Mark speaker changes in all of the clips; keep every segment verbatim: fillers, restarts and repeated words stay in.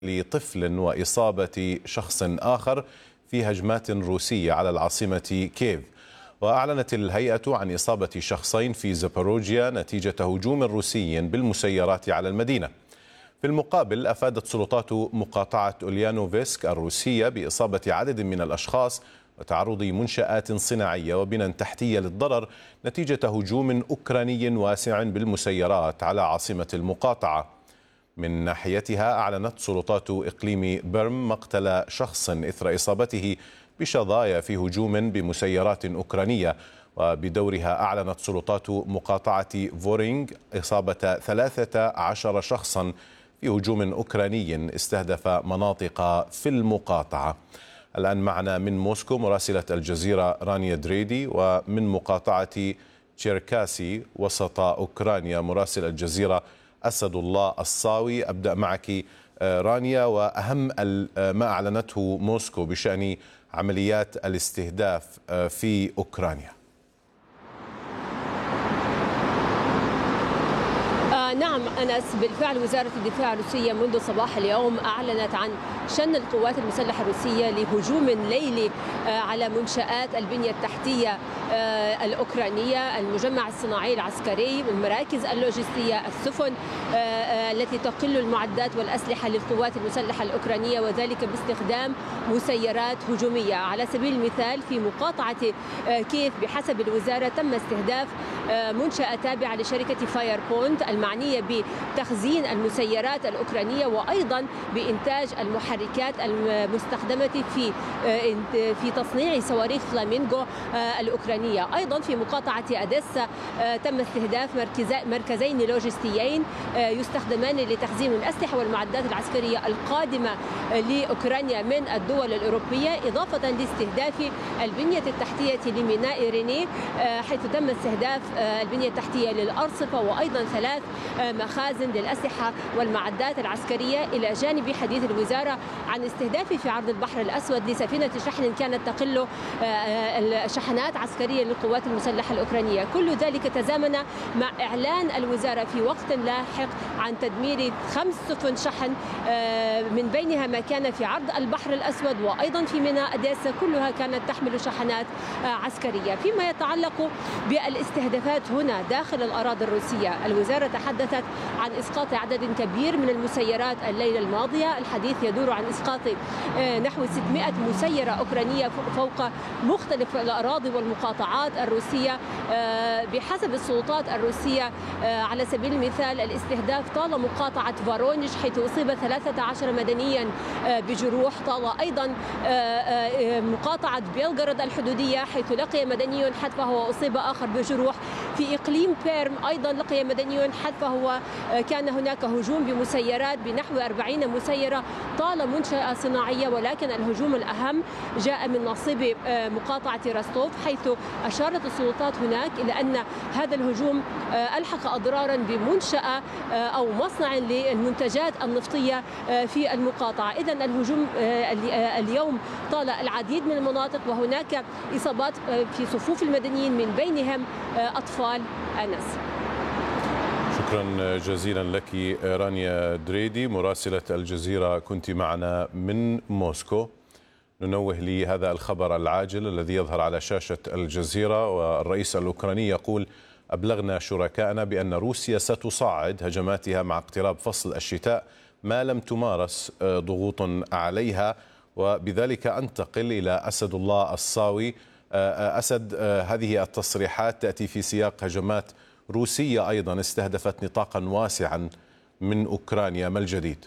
Speaker 1: لطفل وإصابة شخص آخر في هجمات روسية على العاصمة كييف. وأعلنت الهيئة عن إصابة شخصين في زاباروجيا نتيجة هجوم روسي بالمسيرات على المدينة. في المقابل أفادت سلطات مقاطعة أوليانوفسك الروسية بإصابة عدد من الأشخاص وتعرض منشآت صناعية وبنى تحتية للضرر نتيجة هجوم أوكراني واسع بالمسيرات على عاصمة المقاطعة. من ناحيتها أعلنت سلطات إقليم بيرم مقتل شخص إثر إصابته بشظايا في هجوم بمسيرات أوكرانية. وبدورها أعلنت سلطات مقاطعة فورينغ إصابة ثلاثة عشر شخصا في هجوم أوكراني استهدف مناطق في المقاطعة. الآن معنا من موسكو مراسلة الجزيرة رانيا دريدي، ومن مقاطعة تشيركاسي وسط أوكرانيا مراسل الجزيرة أسد الله الصاوي. أبدأ معك رانيا، وأهم ما أعلنته موسكو بشأن عمليات الاستهداف في أوكرانيا.
Speaker 2: نعم أنس، بالفعل وزارة الدفاع الروسية منذ صباح اليوم أعلنت عن شن القوات المسلحة الروسية لهجوم ليلي على منشآت البنية التحتية الأوكرانية، المجمع الصناعي العسكري، المراكز اللوجستية، السفن التي تقل المعدات والأسلحة للقوات المسلحة الأوكرانية، وذلك باستخدام مسيرات هجومية. على سبيل المثال في مقاطعة كييف بحسب الوزارة تم استهداف منشأة تابعة لشركة فاير بوينت المعنية بتخزين المسيرات الأوكرانية وأيضا بإنتاج المحركات المستخدمة في في تصنيع صواريخ فلامينغو الأوكرانية. أيضا في مقاطعة أديسا تم استهداف مركزين لوجستيين يستخدمان لتخزين الأسلحة والمعدات العسكرية القادمة لأوكرانيا من الدول الأوروبية، إضافة لاستهداف البنية التحتية لميناء ريني حيث تم استهداف البنية التحتية للأرصفة وأيضا ثلاث مخازن للأسلحة والمعدات العسكرية، إلى جانب حديث الوزارة عن استهداف في عرض البحر الأسود لسفينة شحن كانت تقل الشحنات عسكرية للقوات المسلحة الأوكرانية. كل ذلك تزامن مع إعلان الوزارة في وقت لاحق عن تدمير خمس سفن شحن من بينها ما كان في عرض البحر الأسود وأيضا في ميناء أديسا، كلها كانت تحمل شحنات عسكرية. فيما يتعلق بالاستهدافات هنا داخل الأراضي الروسية، الوزارة تحدثت عن إسقاط عدد كبير من المسيرات الليلة الماضية. الحديث يدور عن إسقاط نحو ستمائة مسيرة أوكرانية فوق مختلف الأراضي والمقاطعات الروسية. بحسب السلطات الروسية على سبيل المثال الاستهداف طال مقاطعة فارونيش حيث أصيب ثلاثة عشر مدنيا بجروح، طال أيضا مقاطعة بيلغراد الحدودية حيث لقي مدني حتفه وأصيب آخر بجروح. في إقليم بيرم أيضا لقي مدني حتفه وكان هناك هجوم بمسيرات بنحو أربعين مسيرة طال منشأة صناعية، ولكن الهجوم الأهم جاء من نصيب مقاطعة راستوف حيث أشارت السلطات هناك إلى أن هذا الهجوم ألحق أضرارا بمنشأة أو مصنع للمنتجات النفطية في المقاطعة. إذن الهجوم اليوم طال العديد من المناطق وهناك إصابات في صفوف المدنيين من بينهم أطفال. أنس،
Speaker 1: شكرا جزيلا لك رانيا دريدي مراسلة الجزيرة، كنت معنا من موسكو. ننوه لهذا الخبر العاجل الذي يظهر على شاشة الجزيرة، والرئيس الأوكراني يقول: أبلغنا شركائنا بأن روسيا ستصاعد هجماتها مع اقتراب فصل الشتاء ما لم تمارس ضغوط عليها. وبذلك أنتقل إلى أسد الله الصاوي. أسد، هذه التصريحات تأتي في سياق هجمات روسية أيضا استهدفت نطاقا واسعا من أوكرانيا، ما الجديد؟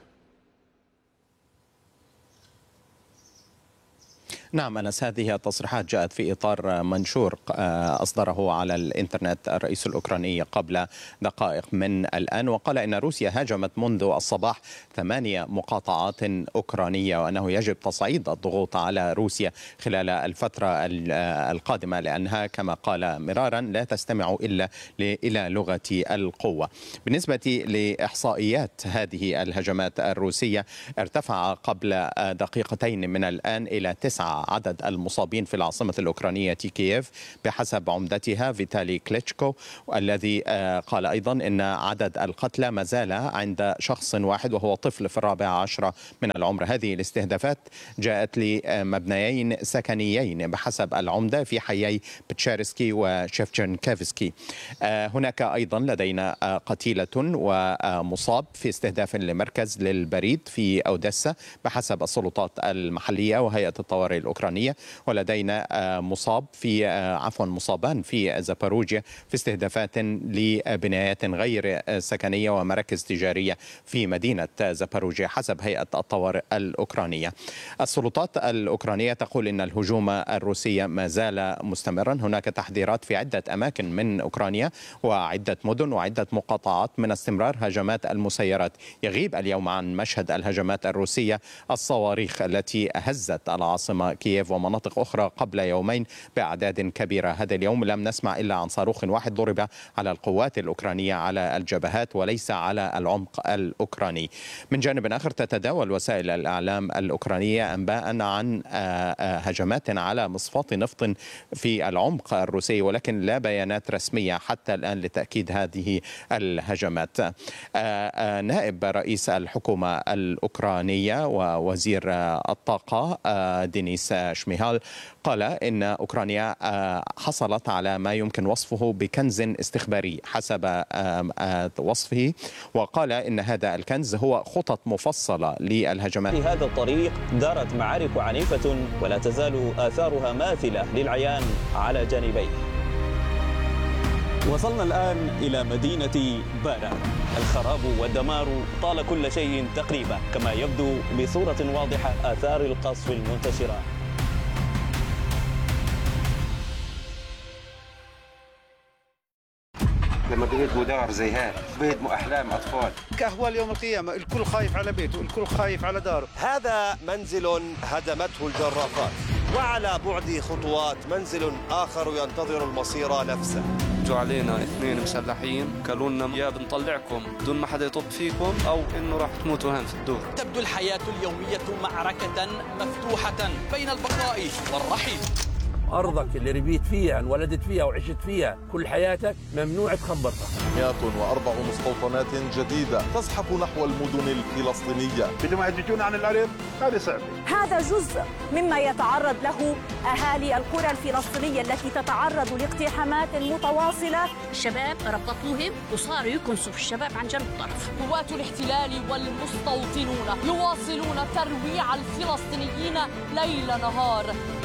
Speaker 3: نعم أنس، هذه التصريحات جاءت في إطار منشور أصدره على الإنترنت الرئيس الأوكراني قبل دقائق من الآن، وقال إن روسيا هاجمت منذ الصباح ثمانية مقاطعات أوكرانية وأنه يجب تصعيد الضغوط على روسيا خلال الفترة القادمة لأنها كما قال مرارا لا تستمع إلا إلى لغة القوة. بالنسبة لإحصائيات هذه الهجمات الروسية ارتفع قبل دقيقتين من الآن إلى تسعة عدد المصابين في العاصمة الأوكرانية كييف بحسب عمدتها فيتالي كليتشكو، الذي قال أيضا أن عدد القتلى ما زال عند شخص واحد وهو طفل في الرابعة عشرة من العمر. هذه الاستهدافات جاءت لمبنيين سكنيين بحسب العمدة في حيي بتشارسكي وشيفشنكافسكي. هناك أيضا لدينا قتيلة ومصاب في استهداف لمركز للبريد في أوديسا بحسب السلطات المحلية وهيئة الطوارئ الأوكرانية، ولدينا مصاب في عفوا مصابان في زاباروجيا في استهدافات لبنايات غير سكنية ومراكز تجارية في مدينة زاباروجيا حسب هيئة الطوارئ الأوكرانية. السلطات الأوكرانية تقول إن الهجوم الروسي ما زال مستمرا. هناك تحذيرات في عدة أماكن من أوكرانيا وعدة مدن وعدة مقاطعات من استمرار هجمات المسيرات. يغيب اليوم عن مشهد الهجمات الروسية الصواريخ التي هزت العاصمة كييف ومناطق أخرى قبل يومين بأعداد كبيرة. هذا اليوم لم نسمع إلا عن صاروخ واحد ضرب على القوات الأوكرانية على الجبهات وليس على العمق الأوكراني. من جانب آخر تتداول وسائل الإعلام الأوكرانية أنباء عن هجمات على مصفاة نفط في العمق الروسي، ولكن لا بيانات رسمية حتى الآن لتأكيد هذه الهجمات. نائب رئيس الحكومة الأوكرانية ووزير الطاقة دينيس شميهال قال إن أوكرانيا حصلت على ما يمكن وصفه بكنز استخباري حسب وصفه، وقال إن هذا الكنز هو خطط مفصلة للهجمات.
Speaker 4: في هذا الطريق دارت معارك عنيفة ولا تزال آثارها ماثلة للعيان على جانبيه. وصلنا الآن إلى مدينة بانا. الخراب والدمار طال كل شيء تقريبا، كما يبدو بصورة واضحة آثار القصف المنتشرة.
Speaker 5: لما بيهدموا دار زي هذا بيهدموا أحلام أطفال.
Speaker 6: كأهوال يوم القيامة، الكل خايف على بيته، الكل خايف على داره.
Speaker 7: هذا منزل هدمته الجرافات، وعلى بعد خطوات منزل آخر ينتظر المصير نفسه.
Speaker 8: جو علينا اثنين مسلحين قالوا لنا يا بنطلعكم بدون ما حدا يطب فيكم أو إنه راح تموتوا هان في الدور.
Speaker 9: تبدو الحياة اليومية معركة مفتوحة بين البقاء والرحيل.
Speaker 10: أرضك اللي ربيت فيها انولدت فيها وعشت فيها كل حياتك ممنوع تخبرها.
Speaker 11: مئة وأربع مستوطنات جديدة تزحف نحو المدن الفلسطينية.
Speaker 6: بدهم يهجون عن الأرض هذا صعب.
Speaker 12: هذا جزء مما يتعرض له أهالي القرى الفلسطينية التي تتعرض لاقتحامات متواصلة.
Speaker 13: الشباب ربطوهم وصاروا يكنسوا في الشباب عن جنوب الطرف.
Speaker 14: قوات الاحتلال والمستوطنون يواصلون ترويع الفلسطينيين ليل نهار.